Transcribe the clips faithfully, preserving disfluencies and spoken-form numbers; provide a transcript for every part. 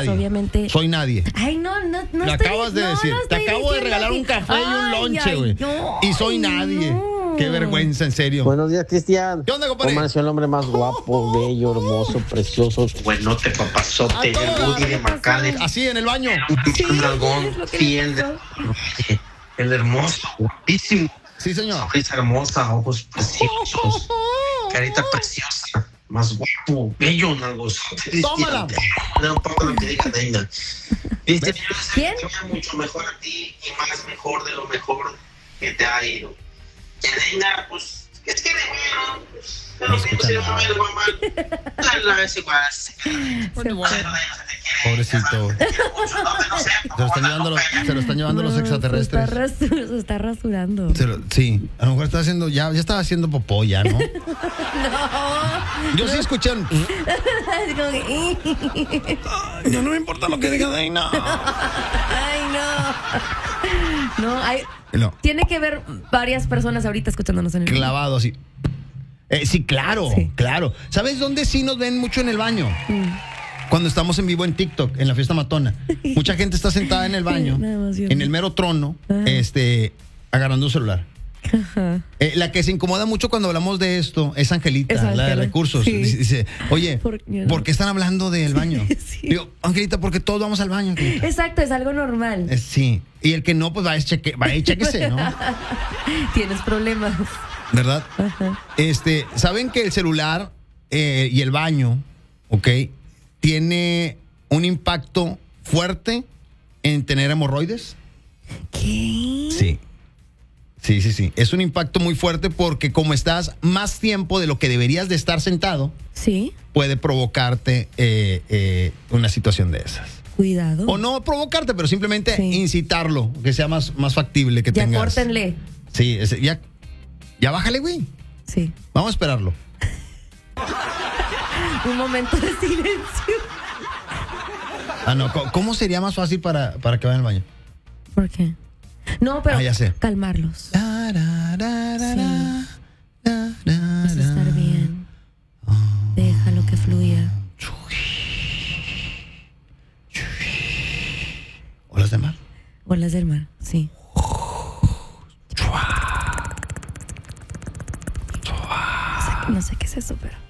nadie. obviamente. Soy nadie. Ay, no, no, no. Lo estoy, acabas de no, decir. no Te estoy acabo de regalar así. un café y un Ay, lonche, ay, güey. no, Y soy nadie. no. Qué vergüenza, en serio. Buenos días, Cristian. ¿Qué onda, compadre? Amaneció el hombre más guapo, bello, hermoso, precioso, buenote, papazote, A toda el Woody de madre. McAllen. Así, en el baño. Sí, Un dragón es lo que fiel de... le El hermoso, guapísimo. Sí, señor. Sonrisa hermosa, ojos preciosos, carita preciosa, más guapo, bello, nalgos. Tómala. No importa lo que diga Deina. Cristian, yo ¿Quién? sé que va mucho mejor a ti y más mejor de lo mejor que te ha ido. Que Deina, pues, es que de bueno, pues, de lo mismo se llama el mamá. La la es igual. Pobrecito. Se lo están llevando los, se lo están llevando los extraterrestres. Se está, rasu- se está rasurando. Se lo- sí, a lo mejor está haciendo, ya, ya estaba haciendo popó ya, ¿no? No. Yo sí escuché un... Es como que, No, no me importa lo que diga Deina. ay, no. No, hay. No, Tiene que ver varias personas ahorita escuchándonos en el clavado así. Eh, sí, claro, Sí. claro. ¿Sabes dónde sí nos ven mucho en el baño? Cuando estamos en vivo en TikTok, en la fiesta matona. Mucha gente está sentada en el baño, Nada más viendo. en el mero trono, Ajá. este, agarrando un celular. Ajá. Eh, la que se incomoda mucho cuando hablamos de esto es Angelita, Es la de Ángela, recursos. sí. Dice, dice, oye, ¿Por ¿por, qué no? qué están hablando del baño? Sí. Digo, Angelita, porque todos vamos al baño, Angelita. Exacto, es algo normal. Eh, sí. Y el que no, pues va a cheque, va y chequese, ¿no? Tienes problemas. ¿Verdad? Ajá. Este, ¿saben que el celular eh, y el baño, ok, tiene un impacto fuerte en tener hemorroides? ¿Qué? Sí. Sí, sí, sí. Es un impacto muy fuerte porque como estás más tiempo de lo que deberías de estar sentado, Sí. puede provocarte eh, eh, una situación de esas. Cuidado. O no provocarte, pero simplemente Sí. incitarlo, que sea más, más factible que Ya tengas. córtenle. Sí, ese- ya, ya bájale, güey. Sí. Vamos a esperarlo. Un momento de silencio. Ah, no, co- ¿cómo sería más fácil para, para que vayan al baño? ¿Por qué? No, pero Ah, ya sé. calmarlos. Vas a estar bien. Déjalo que fluya. ¿Olas de mar? Olas del mar, sí. No sé, no sé qué es eso, pero.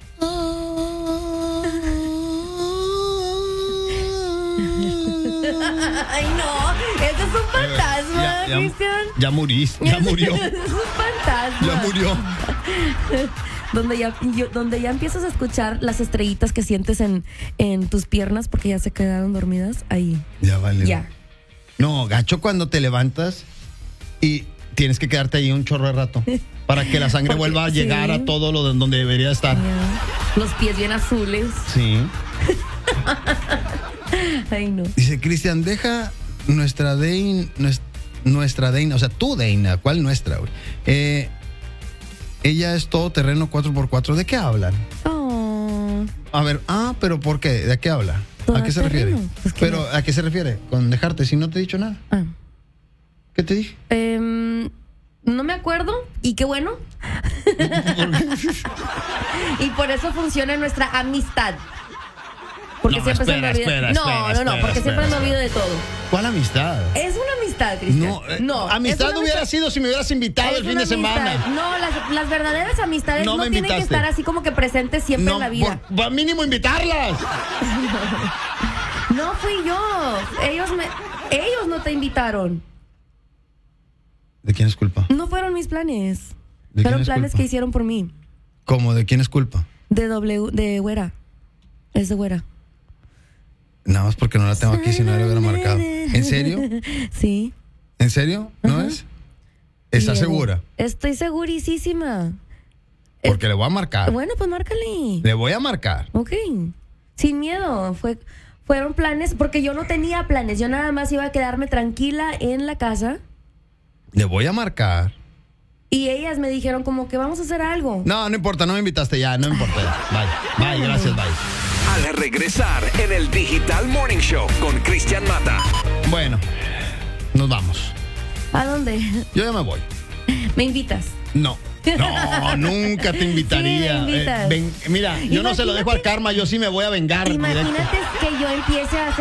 Ay, no. Eso es un fantasma, Ya, ya- Cristian. ya murís, ya murió, Es un fantasma. ya murió. Donde ya, yo- donde ya empiezas a escuchar las estrellitas que sientes en, en tus piernas porque ya se quedaron dormidas. Ahí. Ya vale. Ya. No, gacho cuando te levantas y tienes que quedarte ahí un chorro de rato para que la sangre Porque- vuelva a llegar sí. a todo lo de donde debería estar. Ya. Los pies bien azules. Sí. Ay, no. Dice Cristian, deja nuestra Deina, nuestra Deina, o sea, tu Deina, ¿cuál nuestra, güey? Eh, ella es todo terreno cuatro por cuatro. ¿De qué hablan? Oh. A ver, ah, pero ¿por qué? ¿De qué habla? ¿A Todo qué se terreno. refiere? Pues que pero no. ¿a qué se refiere? Con dejarte, si no te he dicho nada. Ah. ¿Qué te dije? Em, no me acuerdo y qué bueno. Y por eso funciona nuestra amistad. Porque No, siempre se espera, me olvida. espera, no, espera, no, no, espera, porque espera, siempre me espera. olvido de todo. ¿Cuál amistad? Es una amistad, Cristian. No, eh, no. amistad es una hubiera amistad. sido si me hubieras invitado Es el fin una de semana. amistad. No, las, las verdaderas amistades No no, me tienen que invitaste. estar así como que presentes siempre No, en la vida. por, por mínimo invitarlas. No fui yo. Ellos me, ellos no te invitaron. ¿De quién es culpa? No fueron mis planes. ¿De quién Fueron es planes culpa? que hicieron por mí. ¿Cómo? ¿De quién es culpa? De W, de Güera. Es de Güera. Nada más porque no la tengo aquí, si no ya lo hubiera marcado. ¿En serio? Sí. ¿En serio? ¿No Ajá. es? ¿Estás Y, eh, segura? Estoy segurísima. Porque le voy a marcar. Bueno, pues márcale. Le voy a marcar. Ok. Sin miedo. Fue, fueron planes, porque yo no tenía planes. Yo nada más iba a quedarme tranquila en la casa. Le voy a marcar. Y ellas me dijeron como que vamos a hacer algo. No, no importa, no me invitaste ya, no importa. ya. Bye, bye, gracias, bye. Al regresar en el Digital Morning Show con Cristian Mata. Bueno, nos vamos. ¿A dónde? Yo ya me voy. ¿Me invitas? No. No, nunca te invitaría. Sí, me invitas. Eh, ven- mira, yo no se lo dejo al Imagínate- karma, yo sí me voy a vengar. Imagínate directo. que yo empiece a hacer